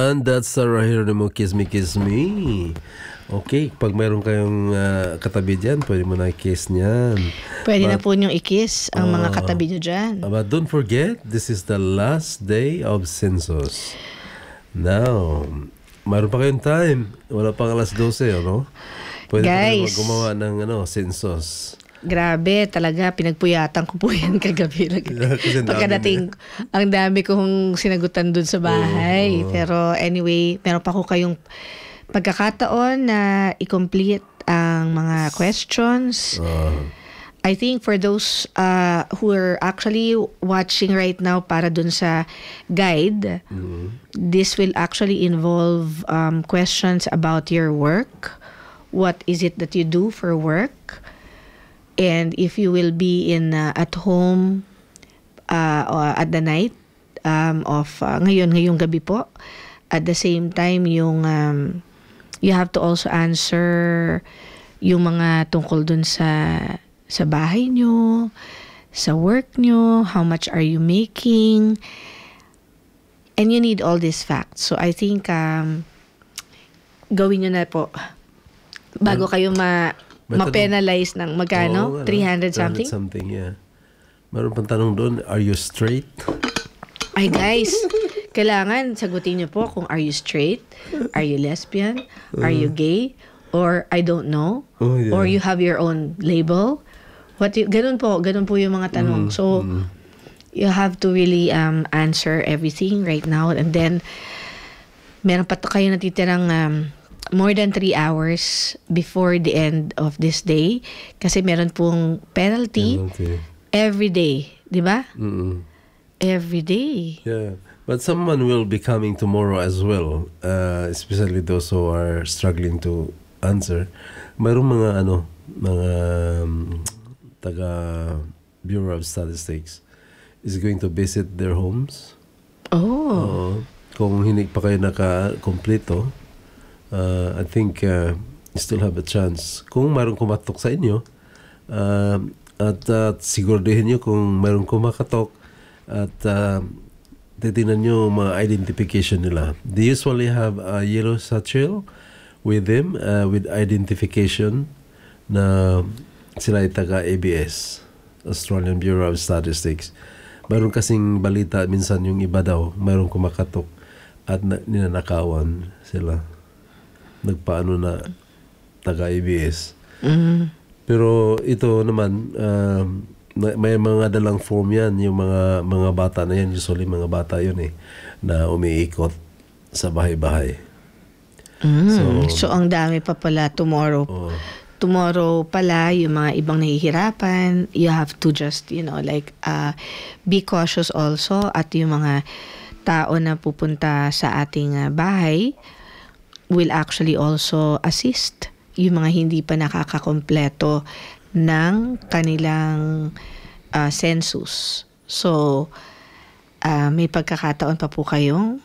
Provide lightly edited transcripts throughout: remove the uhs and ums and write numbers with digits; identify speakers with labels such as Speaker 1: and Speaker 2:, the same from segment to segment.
Speaker 1: And that's Sarah Geronimo, Kiss Me, Kiss Me. Okay, pag mayroon kayong katabi dyan, pwede mo na i-kiss niyan.
Speaker 2: Pwede na po niyong i-kiss ang mga katabi niyo dyan.
Speaker 1: But don't forget, this is the last day of census. Now, mayroon pa kayong time. Wala pang alas 12, ano? Pwede
Speaker 2: Guys,
Speaker 1: pa gumawa ng census.
Speaker 2: Grabe, talaga, pinagpuyatan ko po yan kagabi. Pagkadating, ang dami kong sinagutan dun sa bahay. Pero anyway, meron pa ko kayong pagkakataon na i-complete ang mga questions. I think for those who are actually watching right now para dun sa guide, this will actually involve questions about your work. What is it that you do for work? And if you will be in at home or at the night of ngayong gabi po. At the same time, yung you have to also answer yung mga tungkol dun sa bahay nyo, sa work nyo, how much are you making, and you need all these facts. So I think gawin nyo na po bago kayo ma-penalize ng magkano? 300 something?
Speaker 1: 300 something, yeah. Meron pang tanong doon, are you straight?
Speaker 2: Ay guys, kailangan sagutin niyo po kung are you straight, are you lesbian, are you gay, or I don't know, or you have your own label. Ganun po yung mga tanong. So, you have to really answer everything right now, and then meron pa kayo natitirang more than 3 hours before the end of this day kasi meron pong penalty every day, di ba? Every day.
Speaker 1: Yeah. But someone will be coming tomorrow as well, especially those who are struggling to answer. Mayroong mga taga Bureau of Statistics is going to visit their homes. Kung hindi pa kayo naka-kompleto, I think you still have a chance. Kung mayroong kumatok sa inyo, at siguraduhin nyo kung mayroong kumakatok at titignan nyo mga identification nila. They usually have a yellow satchel with them with identification na sila ay taga-ABS, Australian Bureau of Statistics. Mayroon kasing balita minsan yung iba daw, mayroong kumakatok at ninanakawan sila. Nagpaano na taga-ABS. Pero ito naman, may mga dalang form yan, yung mga bata na yan, usually mga bata yun na umiikot sa bahay-bahay.
Speaker 2: So ang dami pa pala tomorrow. Tomorrow pala, yung mga ibang nahihirapan, you have to just, be cautious also at yung mga tao na pupunta sa ating bahay will actually also assist yung mga hindi pa nakakakompleto ng kanilang census. So, may pagkakataon pa po kayong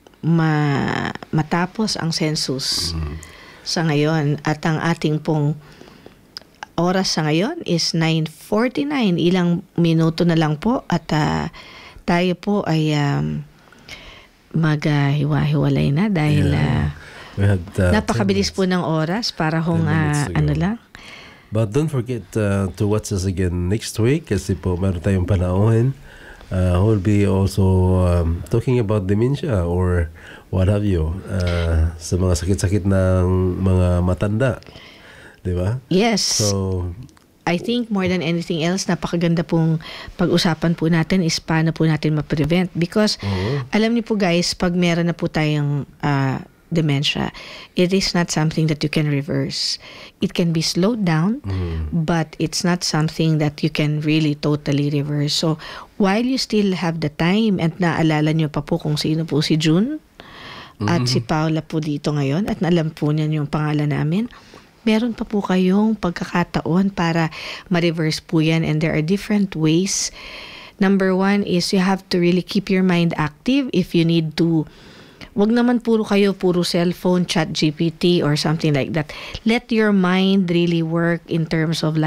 Speaker 2: matapos ang census sa ngayon. At ang ating pong oras sa ngayon is 9:49. Ilang minuto na lang po at tayo po ay maghiwa-hiwalay na dahil napakabilis po ng oras para lang.
Speaker 1: But don't forget to watch us again next week kasi po meron tayong panauhin. We'll be also talking about dementia or what have you sa mga sakit-sakit ng mga matanda. Diba?
Speaker 2: Yes.
Speaker 1: So,
Speaker 2: I think more than anything else, napakaganda pong pag-usapan po natin is paano po natin ma-prevent. Because, alam niyo po guys, pag meron na po tayong dementia, it is not something that you can reverse. It can be slowed down, but it's not something that you can really totally reverse. So, while you still have the time and naalala niyo pa po kung sino po si June at si Paula po dito ngayon at naalam po niya yung pangalan namin, meron pa po kayong pagkakataon para ma-reverse po yan, and there are different ways. Number one is you have to really keep your mind active if you need to. Wag naman puro cellphone, chat GPT or something like that. Let your mind really work in terms of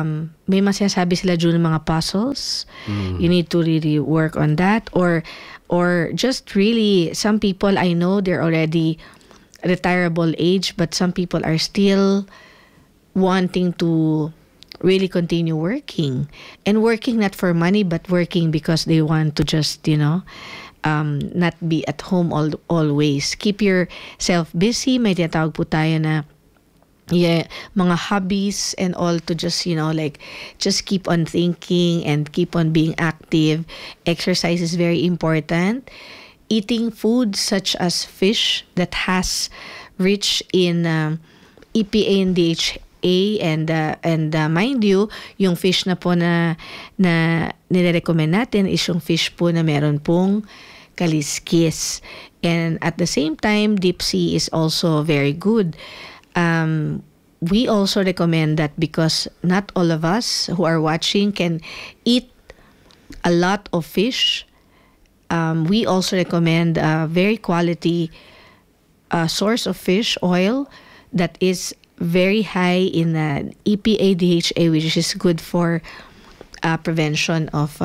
Speaker 2: may masasabi sila dun ng mga puzzles. You need to really work on that. Or or just really, some people I know they're already retirable age, but some people are still wanting to really continue working, and working not for money, but working because they want to just, not be at home always. Keep yourself busy. May tinatawag po tayo na mga hobbies and all, to just, just keep on thinking and keep on being active. Exercise is very important. Eating food such as fish that has rich in EPA and DHA, and mind you, yung fish na po na nire-recommend natin is yung fish po na meron pong kaliskis. And at the same time, deep sea is also very good. We also recommend that because not all of us who are watching can eat a lot of fish. We also recommend a very quality source of fish oil that is very high in EPA, DHA, which is good for prevention of,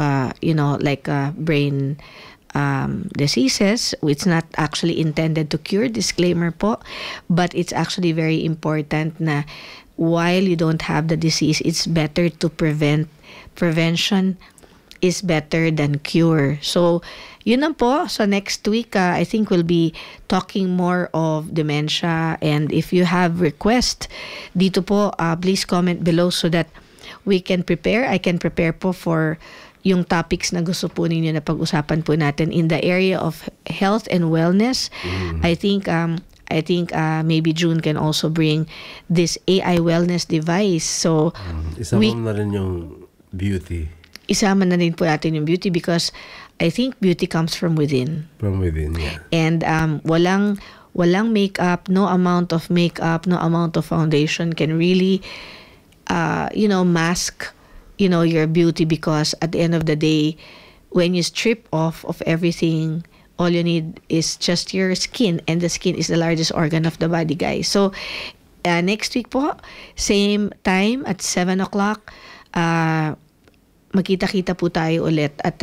Speaker 2: brain diseases. It's not actually intended to cure, disclaimer po, but it's actually very important na while you don't have the disease, it's better to prevent. Prevention is better than cure. So, yun lang po. So, next week, I think we'll be talking more of dementia. And if you have requests dito po, please comment below so that we can prepare. I can prepare po for yung topics na gusto po ninyo na pag-usapan po natin in the area of health and wellness. I think maybe June can also bring this AI wellness device. So,
Speaker 1: isama na rin yung beauty.
Speaker 2: Isama na rin po natin yung beauty because I think beauty comes from within.
Speaker 1: From within, yeah.
Speaker 2: And walang makeup, no amount of makeup, no amount of foundation can really, mask, your beauty, because at the end of the day, when you strip off of everything, all you need is just your skin, and the skin is the largest organ of the body, guys. So, next week po, same time at 7 o'clock, magkita-kita po tayo ulit at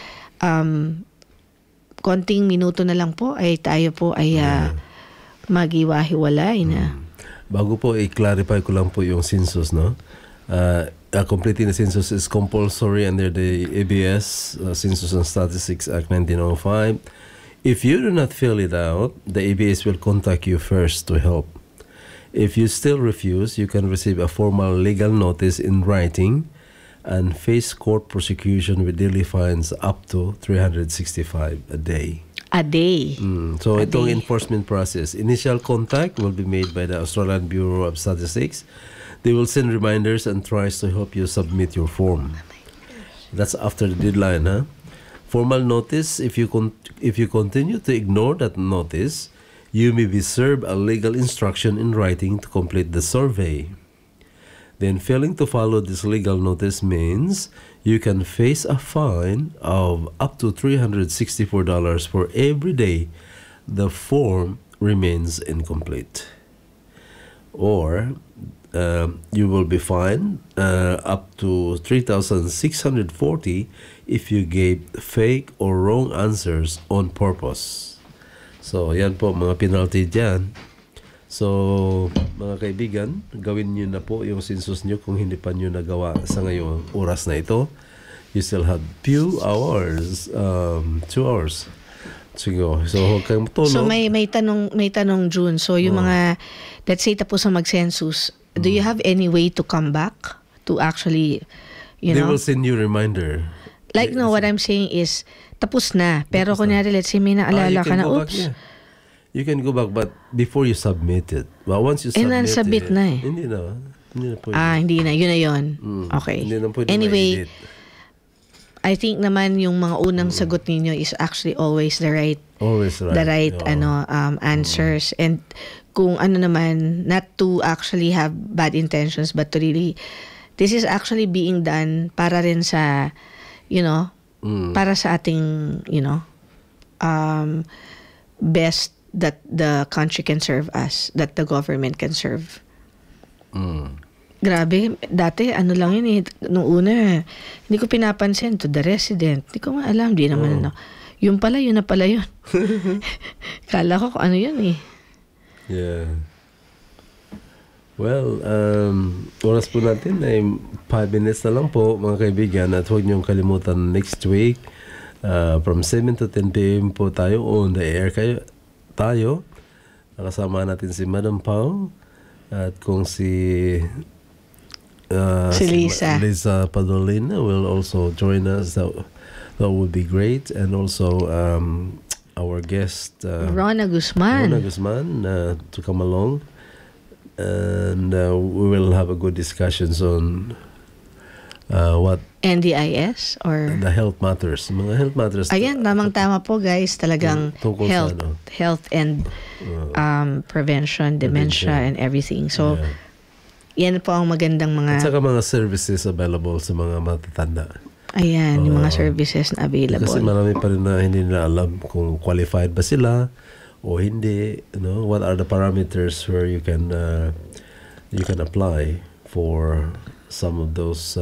Speaker 2: konting minuto na lang po ay tayo po ay magiwahiwalay na.
Speaker 1: Bago po i-clarify ko lang po yung census, no? Completing the census is compulsory under the ABS, Census and Statistics Act 1905. If you do not fill it out, the ABS will contact you first to help. If you still refuse, you can receive a formal legal notice in writing and face court prosecution with daily fines up to 365 a day.
Speaker 2: A day.
Speaker 1: So itong enforcement process, initial contact will be made by the Australian Bureau of Statistics. They will send reminders and tries to help you submit your form. That's after the deadline, huh? Formal notice, if you continue to ignore that notice, you may be served a legal instruction in writing to complete the survey. Then failing to follow this legal notice means you can face a fine of up to $364 for every day the form remains incomplete. Or you will be fined up to $3,640 if you gave fake or wrong answers on purpose. So, yan po mga penalty dyan. So, mga kaibigan, gawin nyo na po yung census nyo kung hindi pa nyo nagawa sa ngayong oras na ito. You still have few hours, 2 hours to go. So, huwag kayong matulog.
Speaker 2: So, may tanong June. So, yung mga, let's say, tapos na mag-census, do you have any way to come back to actually,
Speaker 1: They will send you a reminder.
Speaker 2: Like, no, what I'm saying is, tapos na. Pero kunyari, let's say, may naalala ka na, oops.
Speaker 1: Back, yeah. You can go back, but before you submit it. Well, once you submit
Speaker 2: submit
Speaker 1: it,
Speaker 2: na eh.
Speaker 1: Hindi na pwede.
Speaker 2: Hindi na. Yun na yun. Okay.
Speaker 1: Hindi na pwede
Speaker 2: anyway,
Speaker 1: ma-edit.
Speaker 2: I think naman yung mga unang sagot ninyo is actually always the right.
Speaker 1: Always right.
Speaker 2: The right answers. And kung ano naman, not to actually have bad intentions, but to really, this is actually being done para rin sa, para sa ating, best that the country can serve us, that the government can serve. Grabe, dati ano lang yun nung una, hindi ko pinapansin to the resident. Hindi ko alam, di naman Yun na pala yun. Kala ko kung ano yun eh.
Speaker 1: Yeah. Well, oras po natin ay 5 minutes na lang po mga kaibigan, at huwag niyong kalimutan next week from 7 to 10 p.m. po tayo on the air tayo. Nakasama natin si Madam Pao at kung si
Speaker 2: Lisa
Speaker 1: Padolina will also join us. That would be great. And also our guest
Speaker 2: Rona Guzman
Speaker 1: to come along. And we will have a good discussions on what
Speaker 2: NDIS or
Speaker 1: the health matters. Mga health matters.
Speaker 2: Ayan, tamang-tama po guys. Talagang health and prevention, dementia and everything. So, yan po ang magandang mga...
Speaker 1: At saka mga services available sa mga matatanda.
Speaker 2: Ayan, yung mga services na available.
Speaker 1: Kasi marami pa rin na hindi na alam kung qualified ba sila o hindi, what are the parameters where you can apply for some of those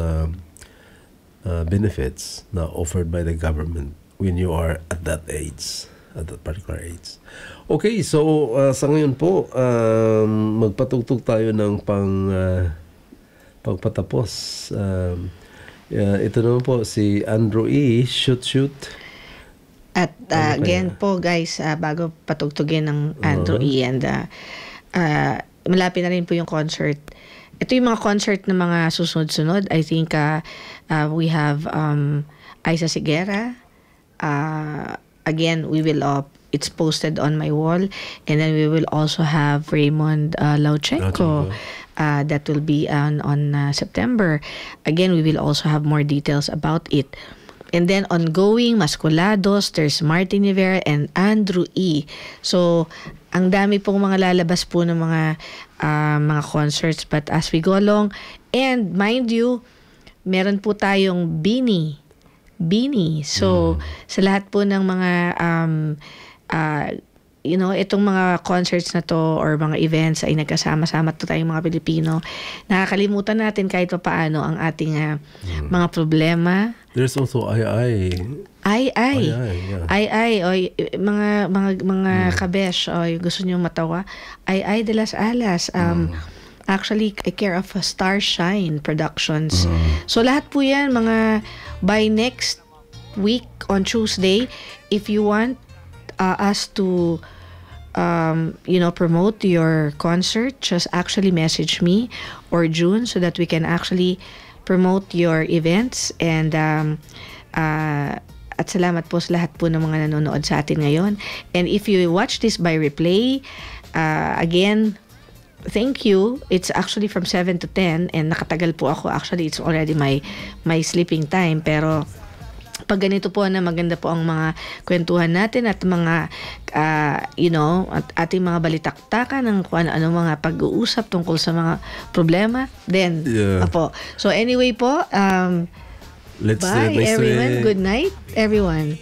Speaker 1: benefits na offered by the government when you are at that particular age. Okay, so sa ngayon po magpatugtog tayo ng pagpatapos. Ito naman po si Andrew E. Shoot.
Speaker 2: At again po guys, bago patugtugin ng Andrew E. and malapit na rin po yung concert. Ito yung mga concert na mga susunod-sunod. I think we have Aiza Sigera. Again, we will it's posted on my wall, and then we will also have Raymond Lauchenko. That will be on September. Again, we will also have more details about it. And then ongoing, Masculados, there's Martin Rivera and Andrew E. So, ang dami pong mga lalabas po ng mga concerts. But as we go along, and mind you, meron po tayong Bini. So, sa lahat po ng mga itong mga concerts na to or mga events ay nagkasama-sama to tayong mga Pilipino. Nakakalimutan natin kahit pa paano ang ating mga problema.
Speaker 1: There's also Ay.
Speaker 2: O mga kabesh o gusto niyo matawa. Ay de las Alas. Actually, I care of Starshine Productions. So lahat po yan mga by next week on Tuesday, if you want us to promote your concert, just actually message me or June so that we can actually promote your events. And at salamat po sa lahat po ng mga nanonood sa atin ngayon. And if you watch this by replay, again, thank you. It's actually from 7 to 10 and nakatagal po ako. Actually, it's already my sleeping time. Pero pag ganito po na maganda po ang mga kwentuhan natin at mga at ating mga balitaktakan ng kung ano mga pag-uusap tungkol sa mga problema, then so anyway po,
Speaker 1: let's
Speaker 2: bye everyone. Good night everyone.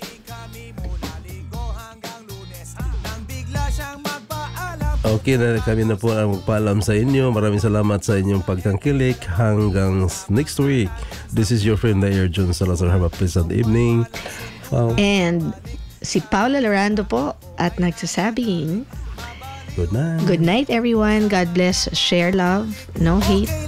Speaker 1: Okay, kami na po ang magpaalam sa inyo. Maraming salamat sa inyong pagtangkilik. Hanggang next week. This is your friend Mayor John Salazar. Have a pleasant evening. Wow.
Speaker 2: And si Paula Lorando po at nagsasabing
Speaker 1: good night.
Speaker 2: Good night everyone. God bless. Share love. No hate.